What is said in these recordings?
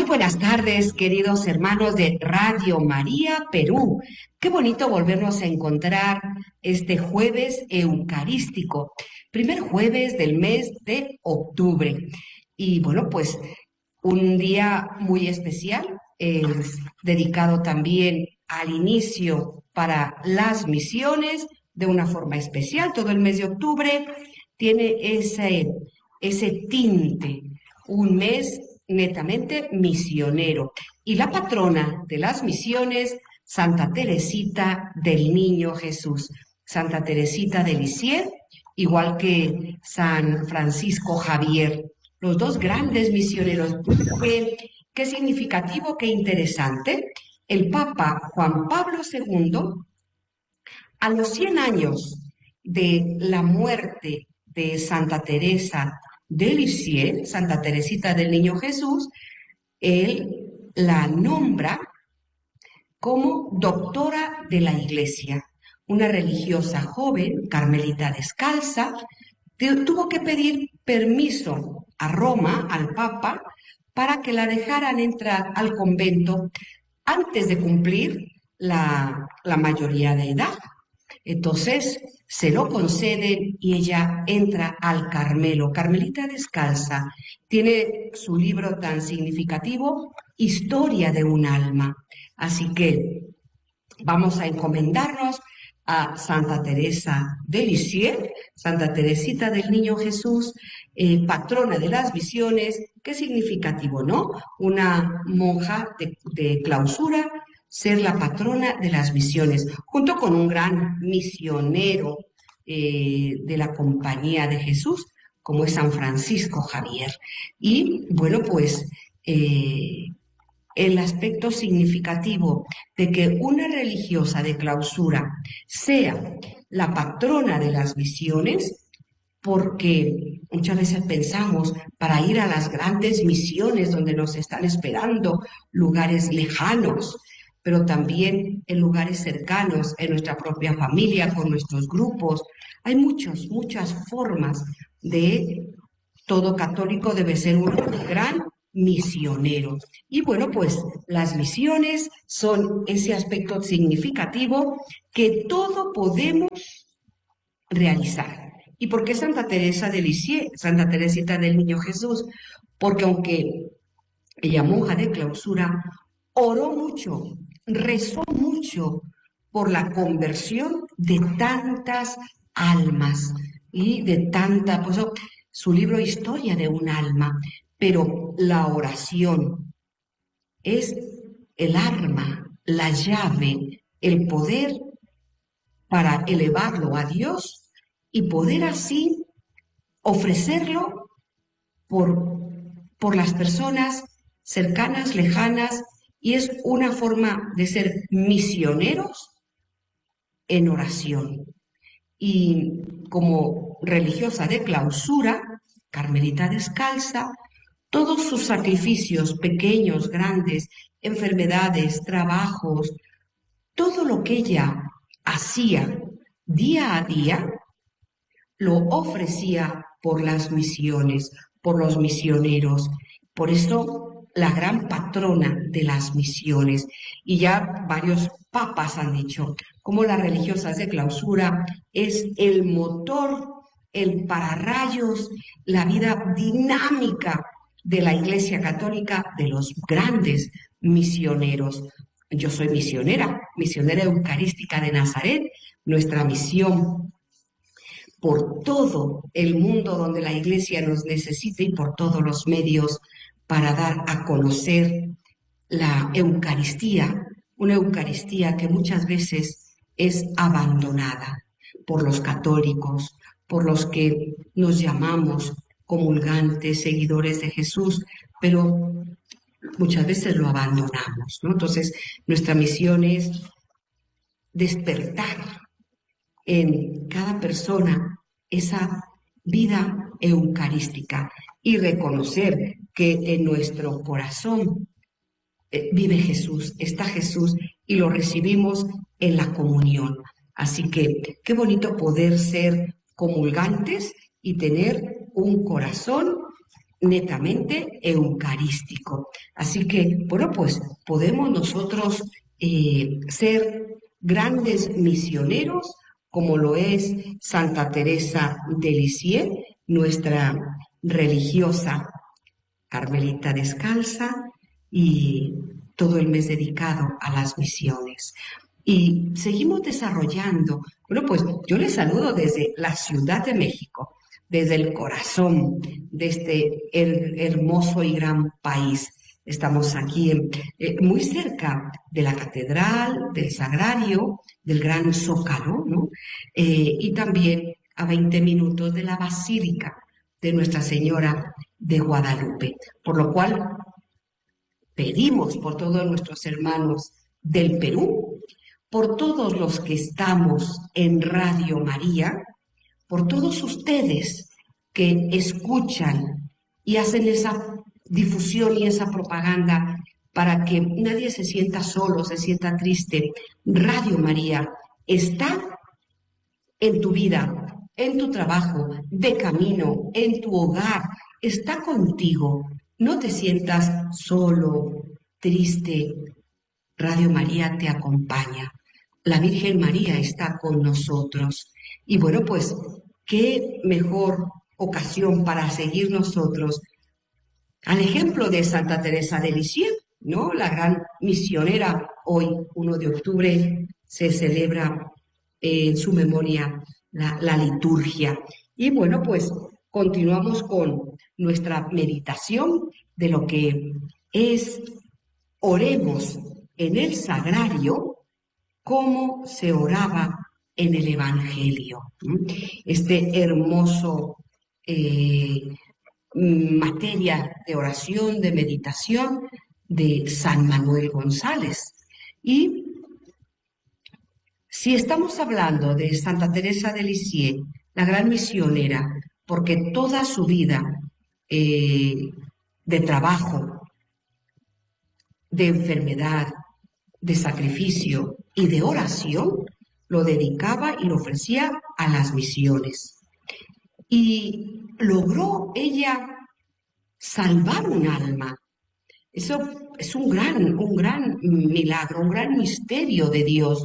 buenas tardes, queridos hermanos de Radio María Perú. Qué bonito volvernos a encontrar este jueves eucarístico, primer jueves del mes de octubre. Y bueno, pues un día muy especial, dedicado también al inicio para las misiones de una forma especial. Todo el mes de octubre tiene ese tinte, un mes netamente misionero. Y la patrona de las misiones, Santa Teresita del Niño Jesús, Santa Teresita de Lisieux, igual que San Francisco Javier, los dos grandes misioneros. Qué significativo, qué interesante. El Papa Juan Pablo II, a los 100 años de la muerte de Santa Teresa de Lisieux, Santa Teresita del Niño Jesús, él la nombra como doctora de la Iglesia. Una religiosa joven, carmelita descalza, tuvo que pedir permiso a Roma, al Papa, para que la dejaran entrar al convento antes de cumplir la mayoría de edad. Entonces se lo conceden y ella entra al Carmelo, carmelita descalza. Tiene su libro tan significativo, Historia de un alma. Así que vamos a encomendarnos a Santa Teresa de Lisieux, Santa Teresita del Niño Jesús, patrona de las misiones. Qué significativo, ¿no? Una monja de clausura, ser la patrona de las misiones, junto con un gran misionero de la Compañía de Jesús, como es San Francisco Javier. Y bueno, pues el aspecto significativo de que una religiosa de clausura sea la patrona de las misiones, porque muchas veces pensamos para ir a las grandes misiones donde nos están esperando lugares lejanos, pero también en lugares cercanos, en nuestra propia familia, con nuestros grupos. Hay muchas formas de todo católico debe ser un gran misionero. Y bueno, pues las misiones son ese aspecto significativo que todo podemos realizar. ¿Y por qué Santa Teresa de Lisieux, Santa Teresita del Niño Jesús? Porque aunque ella, monja de clausura, oró mucho, rezó mucho por la conversión de tantas almas y de tanta, pues, su libro Historia de un alma. Pero la oración es el arma, la llave, el poder para elevarlo a Dios y poder así ofrecerlo por las personas cercanas, lejanas, y es una forma de ser misioneros en oración. Y como religiosa de clausura, carmelita descalza, todos sus sacrificios, pequeños, grandes, enfermedades, trabajos, todo lo que ella hacía día a día, lo ofrecía por las misiones, por los misioneros. Por eso, la gran patrona de las misiones. Y ya varios papas han dicho cómo las religiosas de clausura es el motor, el pararrayos, la vida dinámica de la Iglesia Católica, de los grandes misioneros. Yo soy misionera eucarística de Nazaret. Nuestra misión por todo el mundo donde la Iglesia nos necesite y por todos los medios para dar a conocer la Eucaristía, una Eucaristía que muchas veces es abandonada por los católicos, por los que nos llamamos comulgantes, seguidores de Jesús, pero muchas veces lo abandonamos, ¿no? Entonces, nuestra misión es despertar en cada persona esa vida eucarística y reconocer que en nuestro corazón vive Jesús, está Jesús y lo recibimos en la comunión. Así que qué bonito poder ser comulgantes y tener un corazón netamente eucarístico. Así que, bueno, pues podemos nosotros ser grandes misioneros, como lo es Santa Teresa de Lisieux, nuestra religiosa Carmelita Descalza, y todo el mes dedicado a las misiones. Y seguimos desarrollando. Bueno, pues yo les saludo desde la Ciudad de México, desde el corazón de este hermoso y gran país. Estamos aquí muy cerca de la catedral, del sagrario, del gran Zócalo, ¿no? Y también a 20 minutos de la Basílica de Nuestra Señora de Guadalupe. Por lo cual pedimos por todos nuestros hermanos del Perú, por todos los que estamos en Radio María, por todos ustedes que escuchan y hacen esa difusión y esa propaganda para que nadie se sienta solo, se sienta triste. Radio María está en tu vida, en tu trabajo, de camino, en tu hogar, está contigo. No te sientas solo, triste. Radio María te acompaña. La Virgen María está con nosotros. Y bueno, pues, qué mejor ocasión para seguir nosotros al ejemplo de Santa Teresa de Lisieux, ¿no? La gran misionera. Hoy, 1 de octubre, se celebra en su memoria la liturgia. Y bueno, pues continuamos con nuestra meditación de lo que es oremos en el sagrario como se oraba en el Evangelio. Este hermoso materia de oración, de meditación de San Manuel González. Y si estamos hablando de Santa Teresa de Lisieux, la gran misionera, porque toda su vida de trabajo, de enfermedad, de sacrificio y de oración, lo dedicaba y lo ofrecía a las misiones. Y logró ella salvar un alma. Eso es un gran milagro, un gran misterio de Dios.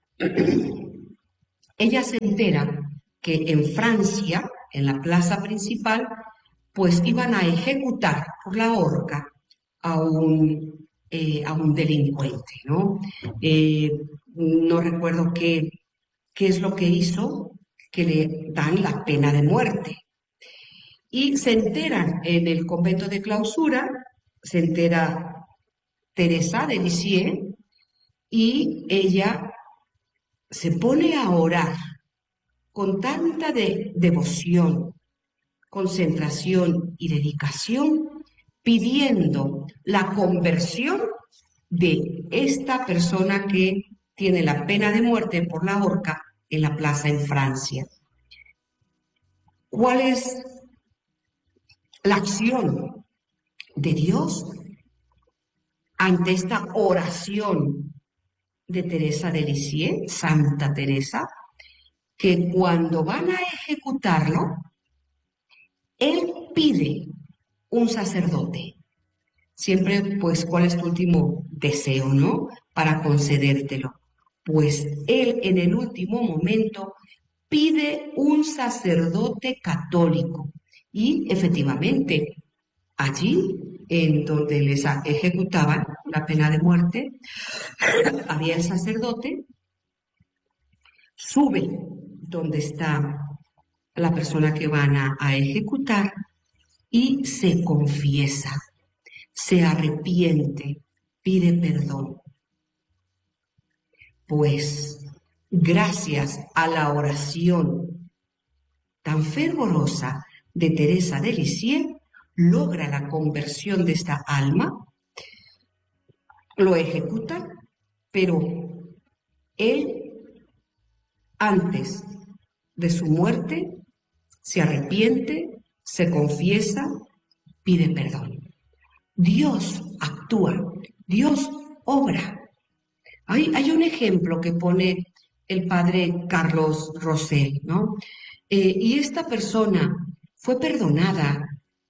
Ella se entera que en Francia, en la plaza principal, pues iban a ejecutar por la horca a un delincuente, ¿no? No recuerdo qué es lo que hizo, que le dan la pena de muerte. Y se enteran en el convento de clausura, se entera Teresa de Lisieux, y ella se pone a orar con tanta devoción, concentración y dedicación, pidiendo la conversión de esta persona que tiene la pena de muerte por la horca en la plaza en Francia. ¿Cuál es la acción de Dios ante esta oración de Teresa de Lisieux, Santa Teresa? Que cuando van a ejecutarlo, él pide un sacerdote. Siempre, pues, ¿cuál es tu último deseo, no? Para concedértelo. Pues él en el último momento pide un sacerdote católico. Y efectivamente, allí, en donde les ejecutaban la pena de muerte, había el sacerdote, sube donde está la persona que van a ejecutar y se confiesa, se arrepiente, pide perdón. Pues gracias a la oración tan fervorosa de Teresa de Lisieux, logra la conversión de esta alma, lo ejecutan, pero él, antes de su muerte, se arrepiente, se confiesa, pide perdón. Dios actúa, Dios obra. Hay un ejemplo que pone el padre Carlos Rosell, ¿no? Y esta persona fue perdonada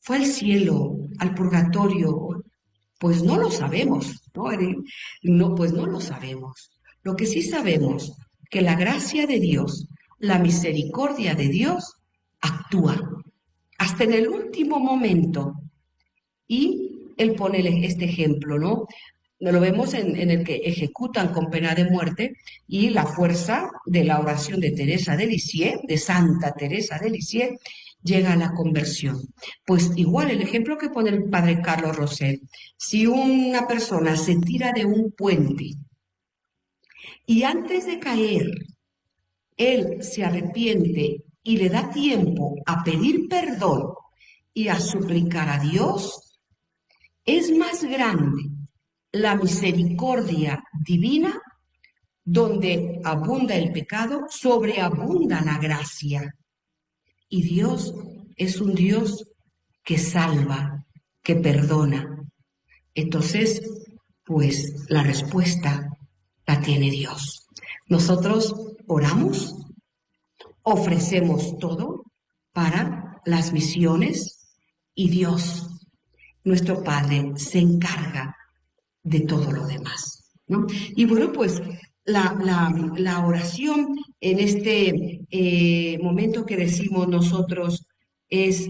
¿Fue al cielo, al purgatorio? Pues no lo sabemos, ¿no? No, pues no lo sabemos. Lo que sí sabemos, que la gracia de Dios, la misericordia de Dios, actúa hasta en el último momento. Y él pone este ejemplo, ¿no? Lo vemos en el que ejecutan con pena de muerte y la fuerza de la oración de Teresa de Lisieux, de Santa Teresa de Lisieux, llega a la conversión. Pues igual el ejemplo que pone el padre Carlos Rosset, si una persona se tira de un puente y antes de caer él se arrepiente y le da tiempo a pedir perdón y a suplicar a Dios, es más grande la misericordia divina, donde abunda el pecado, sobreabunda la gracia. Y Dios es un Dios que salva, que perdona. Entonces, pues la respuesta la tiene Dios. Nosotros oramos, ofrecemos todo para las misiones y Dios, nuestro Padre, se encarga de todo lo demás, ¿no? Y bueno, pues la oración en este momento que decimos nosotros es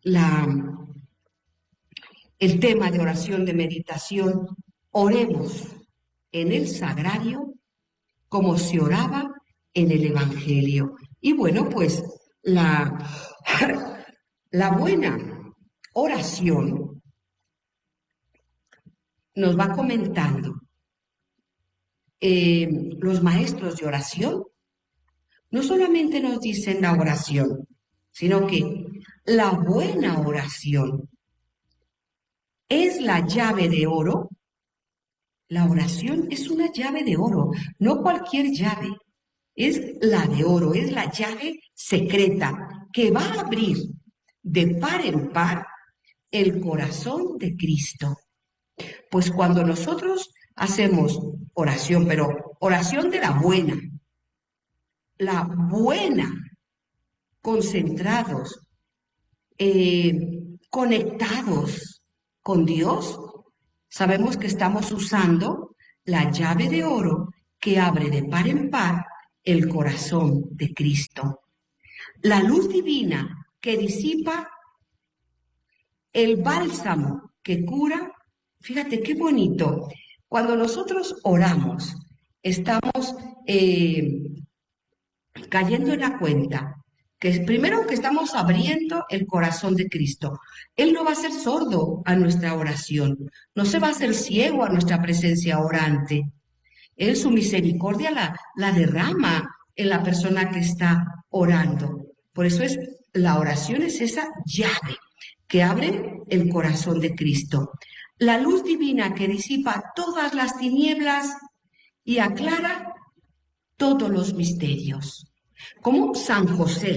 el tema de oración de meditación. Oremos en el sagrario como se oraba en el Evangelio. Y bueno, pues la buena oración nos va comentando los maestros de oración. No solamente nos dicen la oración, sino que la buena oración es la llave de oro. La oración es una llave de oro, no cualquier llave. Es la de oro, es la llave secreta que va a abrir de par en par el corazón de Cristo. Pues cuando nosotros hacemos oración, pero oración de la buena, concentrados, conectados con Dios, sabemos que estamos usando la llave de oro que abre de par en par el corazón de Cristo. La luz divina que disipa, el bálsamo que cura. Fíjate qué bonito. Cuando nosotros oramos, estamos cayendo en la cuenta que primero que estamos abriendo el corazón de Cristo. Él no va a ser sordo a nuestra oración, no se va a hacer ciego a nuestra presencia orante. Él su misericordia la derrama en la persona que está orando. Por eso la oración es esa llave que abre el corazón de Cristo. La luz divina que disipa todas las tinieblas y aclara todos los misterios. Como San José,